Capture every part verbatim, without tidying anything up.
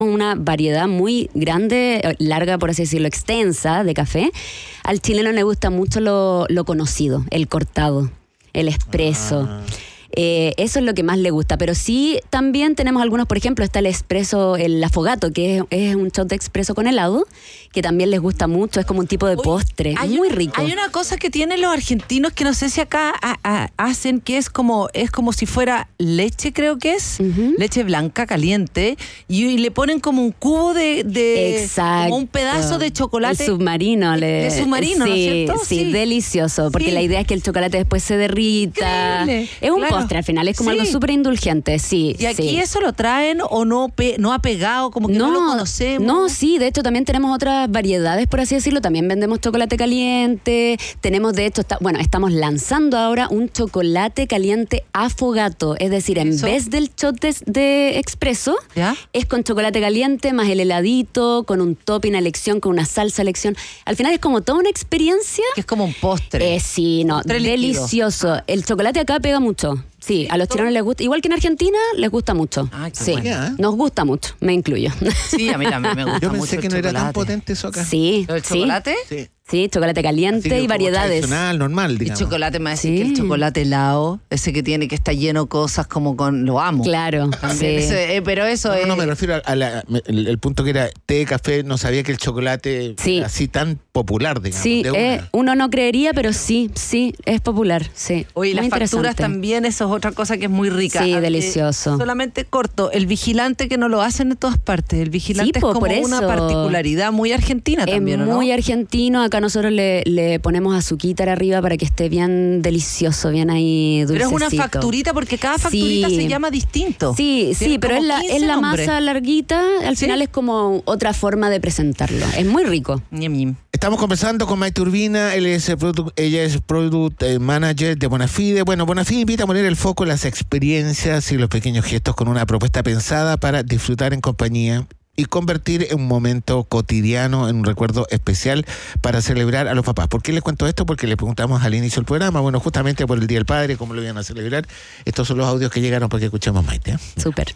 una variedad muy grande, larga, por así decirlo, extensa de café. Al chileno le gusta mucho lo, lo conocido, el cortado, el espresso. Ah. Eh, eso es lo que más le gusta, pero sí también tenemos algunos, por ejemplo, está el espresso, el affogato, que es, es un shot de espresso con helado, que también les gusta mucho, es como un tipo de postre, Oye, muy una, rico. Hay una cosa que tienen los argentinos que no sé si acá a, a, hacen, que es como es como si fuera leche, creo que es, uh-huh. leche blanca caliente, y, y le ponen como un cubo de, de Exacto. como un pedazo de chocolate. El submarino. Le, de submarino, sí, ¿no es cierto? Sí, sí, delicioso, porque sí. la idea es que el chocolate después se derrita. Increíble. Es un claro. postre al final, es como sí. algo súper indulgente, sí. ¿Y aquí sí. eso lo traen o no, pe, no ha pegado, como que no, no lo conocemos? No, sí, de hecho también tenemos otras variedades, por así decirlo, también vendemos chocolate caliente, tenemos de hecho, está, bueno, estamos lanzando ahora un chocolate caliente affogato, es decir, en ¿Eso? vez del shot de, de expreso, ¿Ya? es con chocolate caliente más el heladito, con un topping a elección, con una salsa a elección. Al final es como toda una experiencia. Que es como un postre. Eh, sí, no, postre delicioso. Líquido. El chocolate acá pega mucho. Sí, a los chilenos les gusta, igual que en Argentina, les gusta mucho. Ah, qué sí, bueno. Nos gusta mucho, me incluyo. Sí, a mí también me gusta Yo mucho pensé que el no chocolate. era tan potente eso acá. Sí. ¿El chocolate? Sí. Sí, chocolate caliente y variedades. Tradicional, normal, digamos. Y chocolate, me decís sí. que el chocolate helado, ese que tiene que está lleno de cosas como con, lo amo. Claro, sí. Ese, eh, pero eso no, es... No, me refiero a, a la, el, el punto que era té, café, no sabía que el chocolate sí. era así tan popular, digamos. Sí, de una. eh, uno no creería, pero sí, sí, es popular, sí. Oye, las facturas también, eso es otra cosa que es muy rica. Sí, a, delicioso. Eh, solamente corto, el vigilante que no lo hacen en todas partes, el vigilante sí, es como por una eso. particularidad muy argentina es también, ¿o no? muy argentino, acá nosotros le, le ponemos azuquitar arriba para que esté bien delicioso, bien ahí dulcecito. Pero es una facturita porque cada facturita sí. se llama distinto. Sí, sí, pero es la, es la masa larguita, al ¿Sí? final es como otra forma de presentarlo. Es muy rico. Ñam, ñam. Estamos conversando con Maite Urbina, él es product, ella es Product Manager de Bonafide. Bueno, Bonafide invita a poner el foco en las experiencias y los pequeños gestos con una propuesta pensada para disfrutar en compañía y convertir en un momento cotidiano en un recuerdo especial para celebrar a los papás. ¿Por qué les cuento esto? Porque les preguntamos al inicio del programa, bueno, justamente por el Día del Padre, cómo lo iban a celebrar. Estos son los audios que llegaron para que escuchemos, Maite. ¿eh? Súper.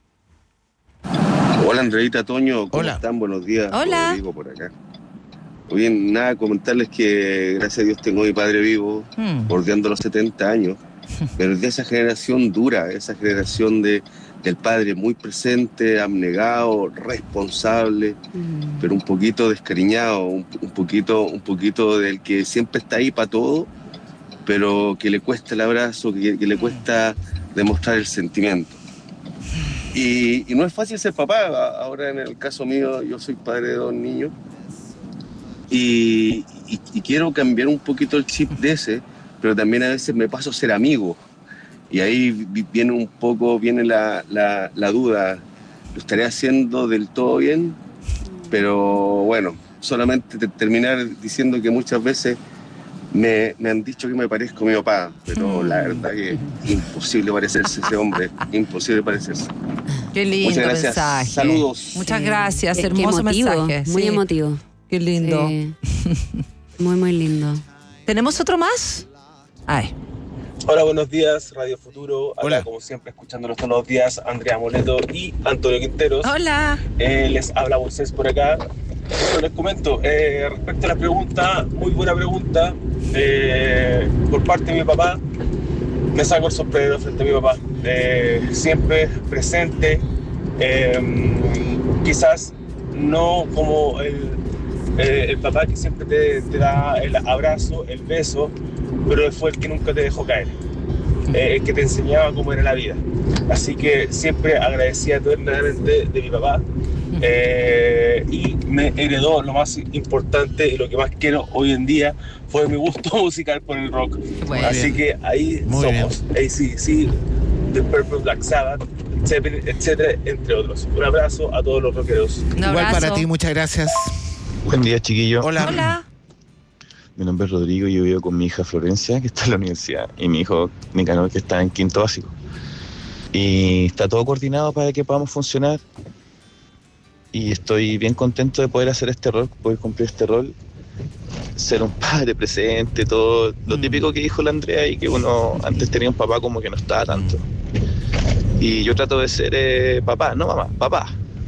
Hola, Andreita, Toño, ¿cómo Hola. están? Buenos días. Hola. Rodrigo por acá. Muy bien, nada, comentarles que gracias a Dios tengo a mi padre vivo, Hmm. bordeando los setenta años, pero es de esa generación dura, esa generación de del padre muy presente, abnegado, responsable, Mm. pero un poquito descariñado, un, un poquito, un poquito del que siempre está ahí para todo, pero que le cuesta el abrazo, que, que le cuesta demostrar el sentimiento. Y, y no es fácil ser papá. Ahora en el caso mío, yo soy padre de dos niños y, y, y quiero cambiar un poquito el chip de ese, pero también a veces me paso a ser amigo. Y ahí viene un poco, viene la, la, la duda, ¿lo estaré haciendo del todo bien? Pero bueno, solamente te, terminar diciendo que muchas veces me, me han dicho que me parezco a mi papá, pero la verdad que es imposible parecerse ese hombre, imposible parecerse. Qué lindo Muchas gracias. mensaje. Saludos. Muchas gracias, Qué- qué hermoso emotivo, mensaje. muy sí. emotivo. Qué lindo. Sí. Muy, muy lindo. ¿Tenemos otro más? Ay. Hola, buenos días, Radio Futuro. Acá, Hola. como siempre, escuchándolos todos los días, Andrea Moleto y Antonio Quinteros. Hola. Eh, les habla Moisés por acá. Bueno, les comento, eh, respecto a la pregunta, muy buena pregunta. Eh, por parte de mi papá, me saco el sombrero frente a mi papá. Eh, siempre presente, eh, quizás no como el, eh, el papá que siempre te, te da el abrazo, el beso, pero fue el que nunca te dejó caer, eh, el que te enseñaba cómo era la vida. Así que siempre agradecía eternamente de mi papá, eh, y me heredó lo más importante y lo que más quiero hoy en día fue mi gusto musical por el rock. Bueno. Así que ahí Muy somos, A C C, The Purple, Black Sabbath, etcétera, etcétera, entre otros. Un abrazo a todos los rockeros. Un Igual abrazo. para ti, muchas gracias. Buen día, chiquillos. Hola. Hola. Mi nombre es Rodrigo y yo vivo con mi hija Florencia, que está en la universidad, y mi hijo Nicanor, que está en quinto básico. Y está todo coordinado para que podamos funcionar. Y estoy bien contento de poder hacer este rol, poder cumplir este rol. Ser un padre presente, todo lo típico que dijo la Andrea y que uno antes tenía un papá como que no estaba tanto. Y yo trato de ser eh, papá, no mamá, papá.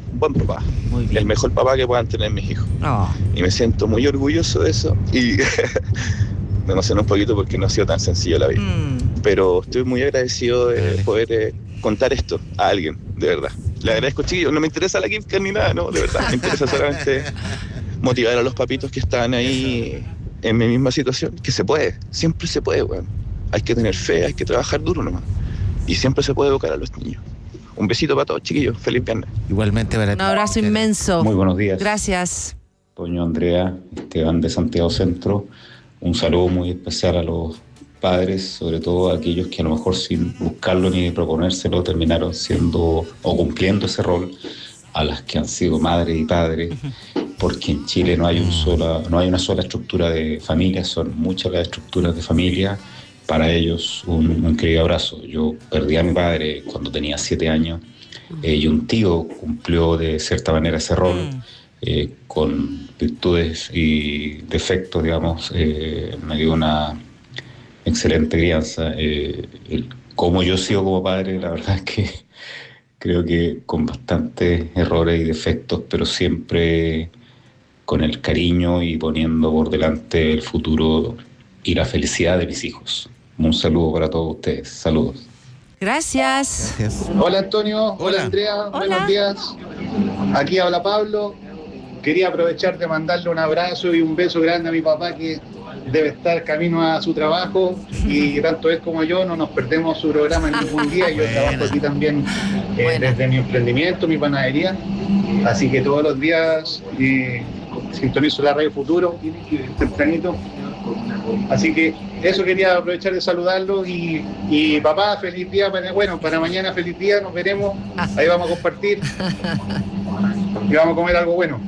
un buen papá. Muy bien. El mejor papá que puedan tener mis hijos. Oh. Y me siento muy orgulloso de eso. Y me emociona un poquito porque no ha sido tan sencillo la vida. Mm. Pero estoy muy agradecido de Dale. poder eh, contar esto a alguien, de verdad. Le agradezco, chiquillos. No me interesa la KitKat ni nada, no, de verdad. Me interesa solamente motivar a los papitos que están ahí en mi misma situación. Que se puede, siempre se puede, weón. Hay que tener fe, hay que trabajar duro nomás. Y siempre se puede educar a los niños. Un besito para todos, chiquillos. Feliz viernes. Igualmente para Un ti. abrazo inmenso. Muy buenos días. Gracias. Toño, Andrea, Esteban de Santiago Centro. Un saludo muy especial a los padres, sobre todo a aquellos que a lo mejor sin buscarlo ni proponérselo terminaron siendo o cumpliendo ese rol, a las que han sido madre y padre, porque en Chile no hay, un sola, no hay una sola estructura de familia, son muchas las estructuras de familia. Para ellos un, un querido abrazo. Yo perdí a mi padre cuando tenía siete años eh, y un tío cumplió de cierta manera ese rol. Mm. Eh, con virtudes y defectos, digamos, eh, me dio una excelente crianza. Eh, el, como yo sigo como padre, la verdad es que creo que con bastantes errores y defectos, pero siempre con el cariño y poniendo por delante el futuro y la felicidad de mis hijos. Un saludo para todos ustedes. Saludos. Gracias. Gracias. Hola Antonio, hola, Hola. Andrea, Hola. buenos días. Aquí habla Pablo. Quería aprovechar de mandarle un abrazo y un beso grande a mi papá que debe estar camino a su trabajo y tanto él como yo no nos perdemos su programa en ningún día. Yo trabajo aquí también eh, Buena. desde mi emprendimiento, mi panadería. Así que todos los días eh, sintonizo la Radio Futuro tempranito. Así que eso quería aprovechar de saludarlo y, y papá, feliz día, para, bueno, para mañana feliz día, nos veremos, ahí vamos a compartir y vamos a comer algo bueno.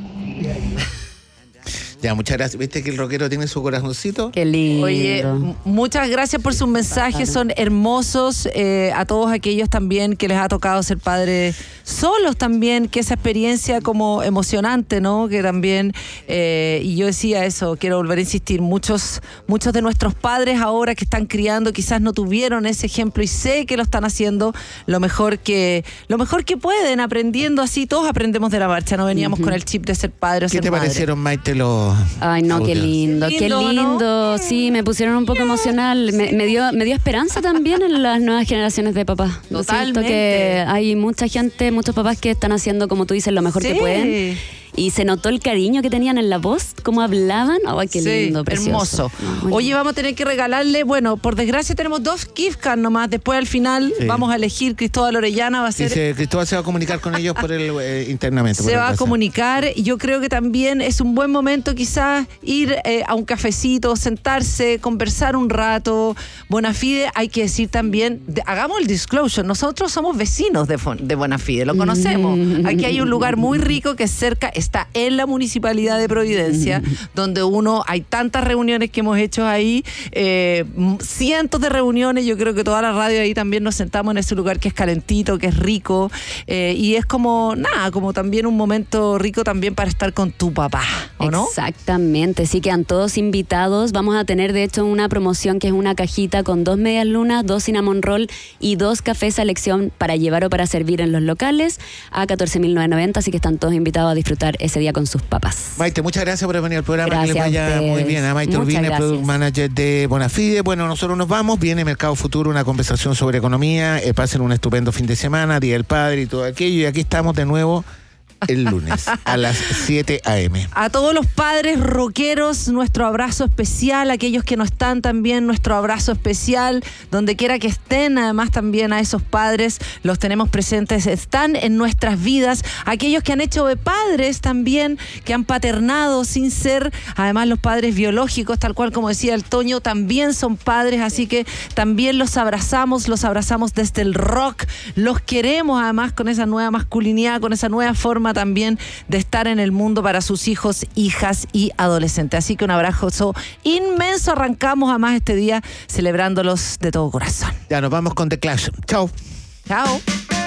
Ya, muchas gracias. ¿Viste que el rockero tiene su corazoncito? Qué lindo. Oye, m- muchas gracias por sus mensajes, son hermosos. Eh, a todos aquellos también que les ha tocado ser padres solos también, que esa experiencia como emocionante, ¿no? Que también, eh, y yo decía eso, quiero volver a insistir, muchos, muchos de nuestros padres ahora que están criando quizás no tuvieron ese ejemplo y sé que lo están haciendo lo mejor que, lo mejor que pueden, aprendiendo así, todos aprendemos de la marcha, no veníamos Ujú. con el chip de ser padre o ¿Qué ser te madre. parecieron, Maite, los Ay, no, qué audios? lindo, qué Lindo, ¿no? lindo. Sí, me pusieron un poco emocional. Me, me dio me dio esperanza también en las nuevas generaciones de papás. Yo siento Totalmente. que hay mucha gente, muchos papás que están haciendo, como tú dices, lo mejor Sí. que pueden. Y se notó el cariño que tenían en la voz, cómo hablaban. Ay, qué Sí, lindo, precioso. hermoso. No, muy Oye, lindo. vamos a tener que regalarle, bueno, por desgracia tenemos dos gift cards nomás, después al final Sí. vamos a elegir, Cristóbal Orellana va a ser... Dice, Cristóbal se va a comunicar con ellos por el eh, internamente. por Se el va a WhatsApp. comunicar y yo creo que también es un buen momento quizás ir eh, a un cafecito, sentarse, conversar un rato. Bonafide, hay que decir también, de- hagamos el disclosure, nosotros somos vecinos de, Fon- de Bonafide, lo conocemos. Aquí hay un lugar muy rico que es cerca, está en la Municipalidad de Providencia, donde uno, hay tantas reuniones que hemos hecho ahí, eh, m- cientos de reuniones, yo creo que toda la radio ahí también nos sentamos en ese lugar que es calentito, que es rico, eh, y es como, nada, como también un momento rico también para estar con tu papá, ¿o no? Exactamente, sí, quedan todos invitados. Vamos a tener de hecho una promoción que es una cajita con dos medias lunas, dos cinnamon roll y dos cafés a elección para llevar o para servir en los locales a catorce mil novecientos noventa, así que están todos invitados a disfrutar ese día con sus papás. Maite, muchas gracias por venir al programa. Gracias que les vaya a ustedes. muy bien. A Maite Muchas Urbina, gracias. Product Manager de Bonafide. Bueno, nosotros nos vamos. Viene Mercado Futuro, una conversación sobre economía. Eh, pasen un estupendo fin de semana, Día del Padre y todo aquello. Y aquí estamos de nuevo el lunes a las siete a eme A todos los padres rockeros, nuestro abrazo especial, aquellos que no están también, nuestro abrazo especial, donde quiera que estén, además también a esos padres, los tenemos presentes, están en nuestras vidas, aquellos que han hecho de padres también, que han paternado sin ser, además los padres biológicos, tal cual como decía el Toño, también son padres, así que también los abrazamos, los abrazamos desde el rock, los queremos además con esa nueva masculinidad, con esa nueva forma también de estar en el mundo para sus hijos, hijas y adolescentes. Así que un abrazo inmenso. Arrancamos además este día celebrándolos de todo corazón. Ya nos vamos con The Clash. Chao. Chao.